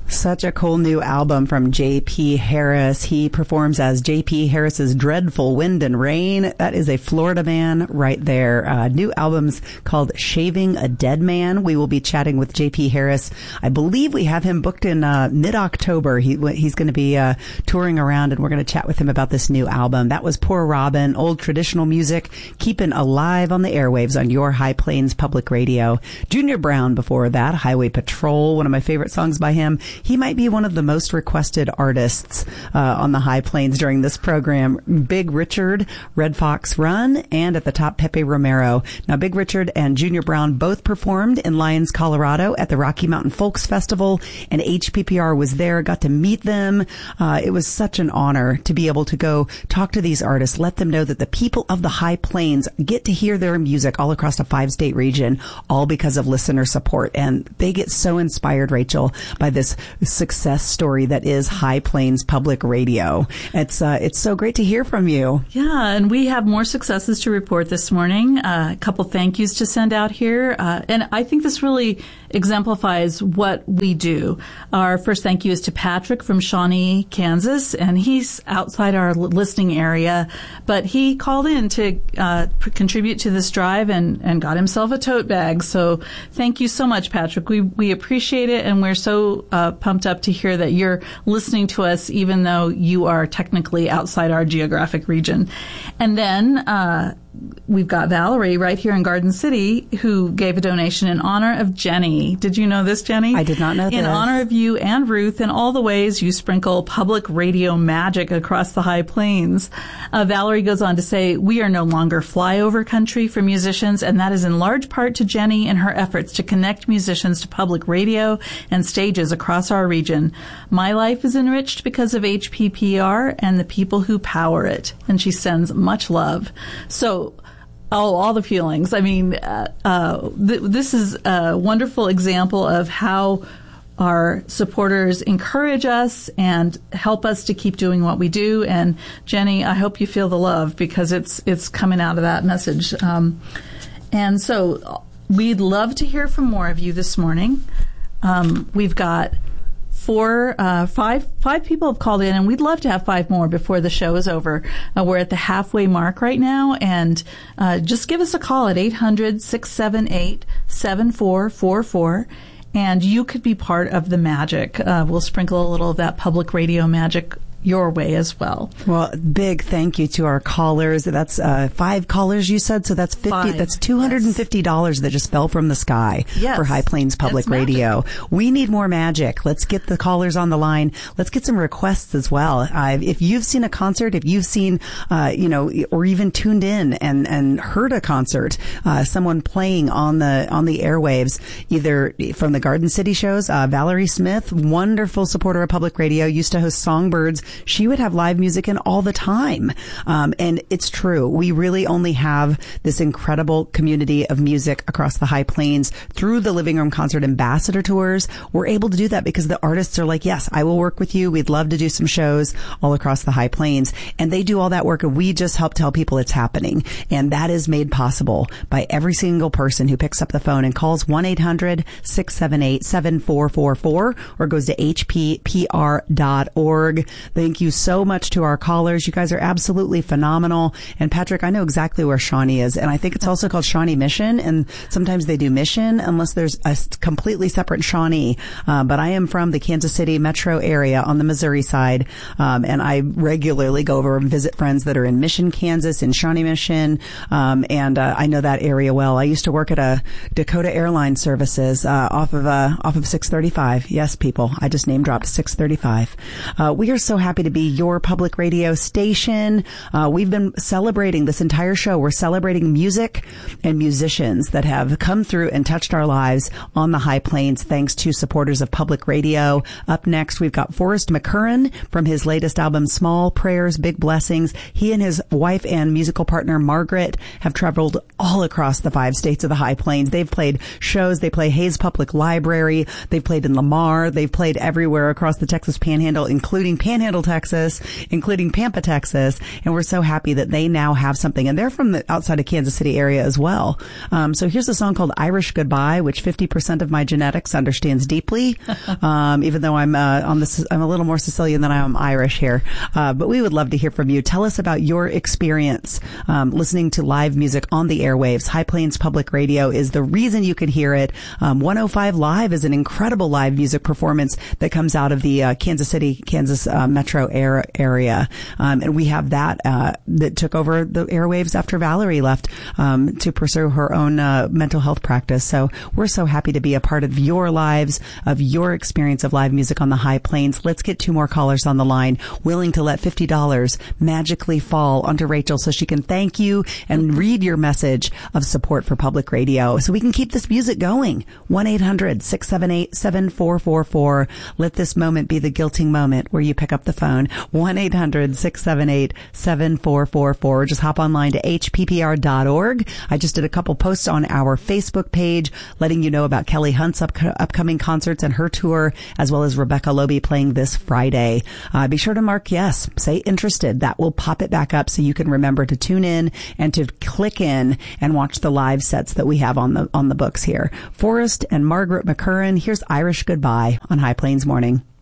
Such a cool new album from J.P. Harris. He performs as J.P. Harris's Dreadful Wind and Rain. That is a Florida man right there. New album's called Shaving a Dead Man. We will be chatting with J.P. Harris. I believe we have him booked in mid-October. He's going to be touring around, and we're going to chat with him about this new album. That was Poor Robin, old traditional music, keeping alive on the airwaves on your High Plains Public Radio. Junior Brown before that, Highway Patrol, one of my favorite songs by him. He might be one of the most requested artists on the High Plains during this program. Big Richard, Red Fox Run, and at the top, Pepe Romero. Now, Big Richard and Junior Brown both performed in Lyons, Colorado at the Rocky Mountain Folks Festival, and HPPR was there, got to meet them. It was such an honor to be able to go talk to these artists, let them know that the people of the High Plains get to hear their music all across a 5-state region, all because of listener support. And they get so inspired, Rachel, by this success story that is High Plains Public Radio. It's so great to hear from you. Yeah, and we have more successes to report this morning. A couple thank yous to send out here. And I think this really exemplifies what we do. Our first thank you is to Patrick from Shawnee, Kansas, and he's outside our listening area, but he called in to contribute to this drive and got himself a tote bag. So thank you so much, Patrick. We appreciate it, and we're so pumped up to hear that you're listening to us even though you are technically outside our geographic region. And then we've got Valerie right here in Garden City who gave a donation in honor of Jenny. Did you know this, Jenny? I did not know this. In honor of you and Ruth and all the ways you sprinkle public radio magic across the High Plains. Valerie goes on to say, we are no longer flyover country for musicians, and that is in large part to Jenny and her efforts to connect musicians to public radio and stages across our region. My life is enriched because of HPPR and the people who power it. And she sends much love. So, all the feelings. I mean, this is a wonderful example of how our supporters encourage us and help us to keep doing what we do. And Jenny, I hope you feel the love because it's coming out of that message. And so we'd love to hear from more of you this morning. We've got five people have called in, and we'd love to have 5 more before the show is over. We're at the halfway mark right now, and just give us a call at 800-678-7444, and you could be part of the magic. We'll sprinkle a little of that public radio magic your way as well. Well, big thank you to our callers. That's 5 callers, you said, so that's 50. 5. That's $250 that just fell from the sky for High Plains Public Radio. We need more magic. Let's get the callers on the line. Let's get some requests as well. If you've seen a concert, if you've seen, or even tuned in and heard a concert, someone playing on the airwaves, either from the Garden City shows, Valerie Smith, wonderful supporter of public radio, used to host Songbirds. She would have live music in all the time. And it's true. We really only have this incredible community of music across the High Plains through the Living Room Concert Ambassador Tours. We're able to do that because the artists are like, yes, I will work with you. We'd love to do some shows all across the High Plains. And they do all that work, and we just help tell people it's happening. And that is made possible by every single person who picks up the phone and calls 1-800-678-7444 or goes to hppr.org. Thank you so much to our callers. You guys are absolutely phenomenal. And Patrick, I know exactly where Shawnee is, and I think it's also called Shawnee Mission, and sometimes they do Mission unless there's a completely separate Shawnee. But I am from the Kansas City metro area on the Missouri side, and I regularly go over and visit friends that are in Mission, Kansas, in Shawnee Mission, and I know that area well. I used to work at a Dakota Airline Services off of 635. Yes, people, I just name dropped 635. We are so happy to be your public radio station. We've been celebrating this entire show. We're celebrating music and musicians that have come through and touched our lives on the High Plains thanks to supporters of public radio. Up next, we've got Forrest McCurran from his latest album, Small Prayers, Big Blessings. He and his wife and musical partner, Margaret, have traveled all across the 5 states of the High Plains. They've played shows. They play Hayes Public Library. They've played in Lamar. They've played everywhere across the Texas Panhandle, including Panhandle Panhandle, Texas, including Pampa, Texas. And we're so happy that they now have something. And they're from the outside of Kansas City area as well. So here's a song called Irish Goodbye, which 50% of my genetics understands deeply. Even though I'm a little more Sicilian than I am Irish here. But we would love to hear from you. Tell us about your experience listening to live music on the airwaves. High Plains Public Radio is the reason you can hear it. 105 Live is an incredible live music performance that comes out of the Kansas City, Kansas metro area. And we have that took over the airwaves after Valerie left to pursue her own mental health practice. So we're so happy to be a part of your lives, of your experience of live music on the High Plains. Let's get 2 more callers on the line willing to let $50 magically fall onto Rachel so she can thank you and read your message of support for public radio so we can keep this music going. 1-800-678-7444. Let this moment be the guilting moment where you pick up the phone. 1-800-678-7444. Just hop online to hppr.org. I just did a couple posts on our Facebook page letting you know about Kelly Hunt's upcoming concerts and her tour, as well as Rebecca Loby playing this Friday. Be sure to mark yes, say interested. That will pop it back up so you can remember to tune in and to click in and watch the live sets that we have on the books here. Forrest and Margaret McCurran, here's Irish Goodbye on High Plains Morning.